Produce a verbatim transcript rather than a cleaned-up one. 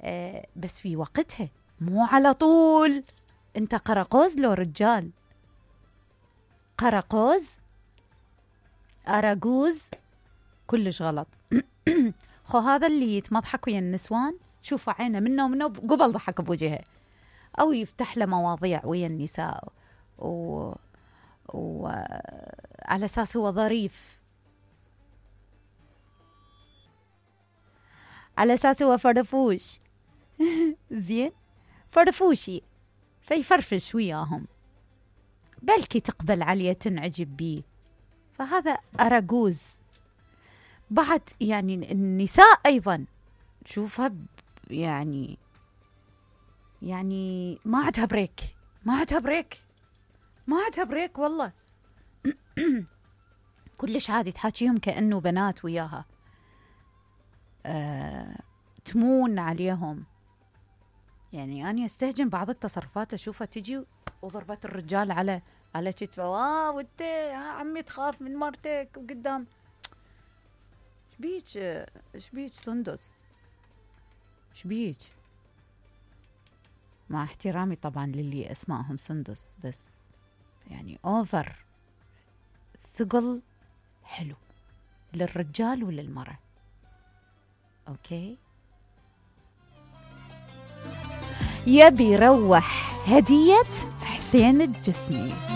آه بس في وقتها، مو على طول. انت قرقوز لو رجال؟ قرقوز، أراجوز، كلش غلط. خو هذا اللي يتمضحك ويا النسوان، شوفوا عينه منه ومنه قبل ضحك بوجهه، أو يفتح له مواضيع ويا النساء و... و... على أساس هو ظريف، على أساس هو فرفوش. زين، فرفوشي، فيفرفش وياهم، بلكي تقبل عليه تنعجب بيه، فهذا أراجوز. بعد يعني النساء أيضا شوفها يعني يعني ما عندها بريك، ما عندها بريك، ما عندها بريك والله. كلش عادي تحاكيهم كأنه بنات وياها، أه تمون عليهم. يعني أنا استهجن بعض التصرفات أشوفها تجي وضربت الرجال على على كتفه، واو انت يا عمي تخاف من مرتك وقدام. شبيك شبيك سندس، شبيك؟ مع احترامي طبعا للي اسمائهم سندس، بس يعني اوفر. ثقل حلو للرجال وللمرأة. اوكي، يبي روح هدية حسين الجسمي.